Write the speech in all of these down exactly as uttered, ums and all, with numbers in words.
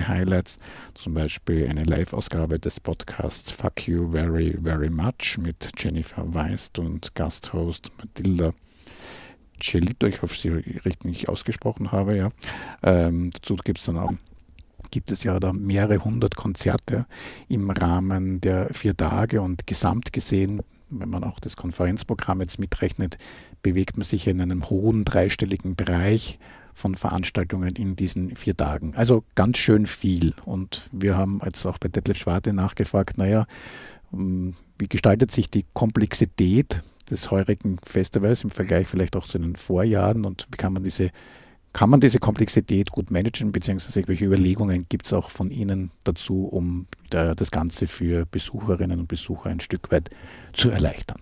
Highlights, zum Beispiel eine Live-Ausgabe des Podcasts Fuck You Very, Very Much mit Jennifer Weist und Gasthost Matilda Celito, ich hoffe, sie richtig ausgesprochen habe, ja. Ähm, dazu gibt es dann auch gibt es ja da mehrere hundert Konzerte im Rahmen der vier Tage und gesamt gesehen, wenn man auch das Konferenzprogramm jetzt mitrechnet, bewegt man sich in einem hohen dreistelligen Bereich von Veranstaltungen in diesen vier Tagen. Also ganz schön viel. Und wir haben jetzt auch bei Detlef Schwarte nachgefragt, naja, wie gestaltet sich die Komplexität des heurigen Festivals im Vergleich vielleicht auch zu den Vorjahren und wie kann man diese Kann man diese Komplexität gut managen, beziehungsweise welche Überlegungen gibt es auch von Ihnen dazu, um da, das Ganze für Besucherinnen und Besucher ein Stück weit zu erleichtern?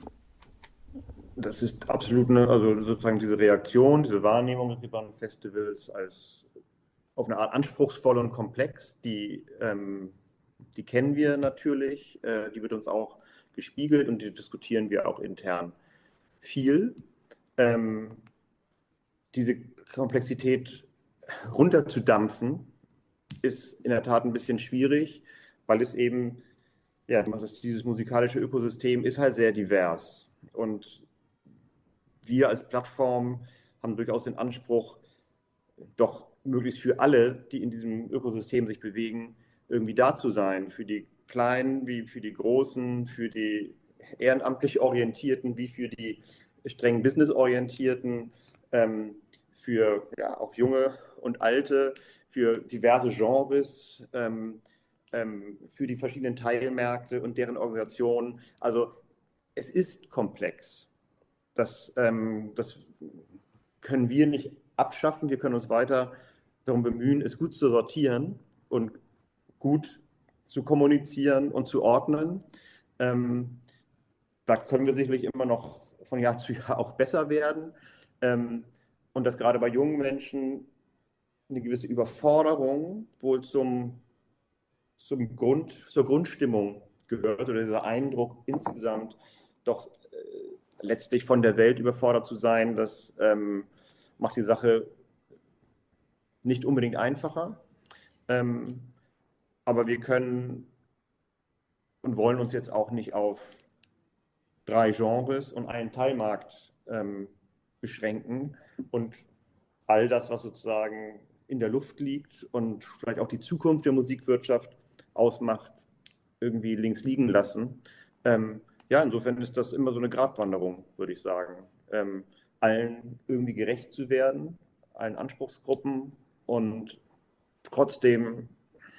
Das ist absolut eine, also sozusagen diese Reaktion, diese Wahrnehmung des Libanon Festivals als auf eine Art anspruchsvoll und komplex, die, ähm, die kennen wir natürlich, äh, die wird uns auch gespiegelt und die diskutieren wir auch intern viel. Ähm, diese Komplexität runterzudampfen, ist in der Tat ein bisschen schwierig, weil es eben, ja, dieses musikalische Ökosystem ist halt sehr divers. Und wir als Plattform haben durchaus den Anspruch, doch möglichst für alle, die in diesem Ökosystem sich bewegen, irgendwie da zu sein. Für die Kleinen wie für die Großen, für die ehrenamtlich Orientierten wie für die streng businessorientierten, ähm, für ja, auch junge und alte, für diverse Genres, ähm, ähm, für die verschiedenen Teilmärkte und deren Organisationen. Also es ist komplex. Das, ähm, das können wir nicht abschaffen. Wir können uns weiter darum bemühen, es gut zu sortieren und gut zu kommunizieren und zu ordnen. Ähm, da können wir sicherlich immer noch von Jahr zu Jahr auch besser werden. Ähm, Und dass gerade bei jungen Menschen eine gewisse Überforderung wohl zum, zum Grund, zur Grundstimmung gehört oder dieser Eindruck insgesamt doch äh, letztlich von der Welt überfordert zu sein, das ähm, macht die Sache nicht unbedingt einfacher. Ähm, aber wir können und wollen uns jetzt auch nicht auf drei Genres und einen Teilmarkt ähm, beschränken und all das, was sozusagen in der Luft liegt und vielleicht auch die Zukunft der Musikwirtschaft ausmacht, irgendwie links liegen lassen. Ähm, ja, insofern ist das immer so eine Gratwanderung, würde ich sagen. Ähm, allen irgendwie gerecht zu werden, allen Anspruchsgruppen und trotzdem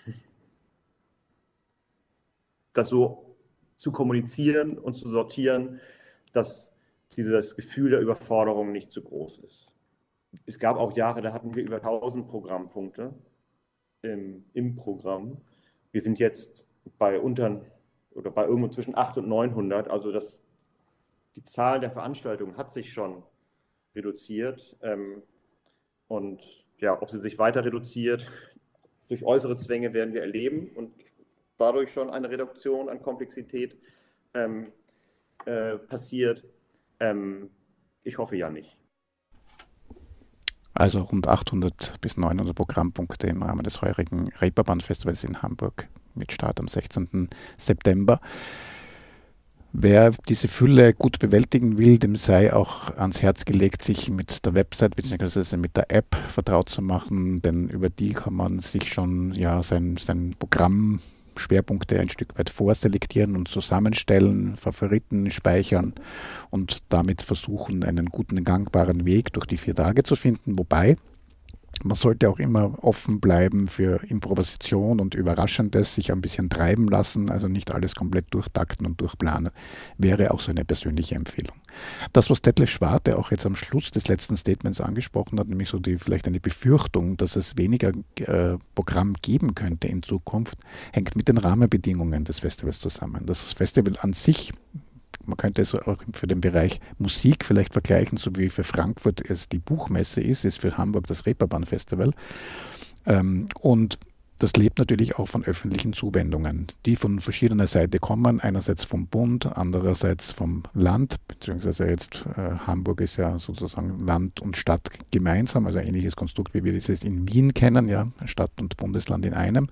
das so zu kommunizieren und zu sortieren, dass dieses Gefühl der Überforderung nicht zu groß ist. Es gab auch Jahre, da hatten wir über tausend Programmpunkte im, im Programm. Wir sind jetzt bei unter oder bei irgendwo zwischen achthundert und neunhundert. Also das, die Zahl der Veranstaltungen hat sich schon reduziert. Ähm, und ja, ob sie sich weiter reduziert, durch äußere Zwänge werden wir erleben und dadurch schon eine Reduktion an Komplexität ähm, äh, passiert. Ähm, ich hoffe ja nicht. Also rund achthundert bis neunhundert Programmpunkte im Rahmen des heurigen Reeperbahn-Festivals in Hamburg mit Start am sechzehnten September. Wer diese Fülle gut bewältigen will, dem sei auch ans Herz gelegt, sich mit der Website bzw. mit der App vertraut zu machen, denn über die kann man sich schon ja, sein, sein Programm Schwerpunkte ein Stück weit vorselektieren und zusammenstellen, Favoriten speichern und damit versuchen, einen guten, gangbaren Weg durch die vier Tage zu finden. Wobei, man sollte auch immer offen bleiben für Improvisation und Überraschendes, sich ein bisschen treiben lassen, also nicht alles komplett durchtakten und durchplanen, wäre auch so eine persönliche Empfehlung. Das, was Detlef Schwarte auch jetzt am Schluss des letzten Statements angesprochen hat, nämlich so die vielleicht eine Befürchtung, dass es weniger äh, Programm geben könnte in Zukunft, hängt mit den Rahmenbedingungen des Festivals zusammen. Das Festival an sich, man könnte es auch für den Bereich Musik vielleicht vergleichen, so wie für Frankfurt es die Buchmesse ist, ist für Hamburg das Reeperbahn-Festival. Ähm, und das lebt natürlich auch von öffentlichen Zuwendungen, die von verschiedener Seite kommen, einerseits vom Bund, andererseits vom Land, beziehungsweise jetzt äh, Hamburg ist ja sozusagen Land und Stadt gemeinsam, also ein ähnliches Konstrukt, wie wir das jetzt in Wien kennen, ja, Stadt und Bundesland in einem.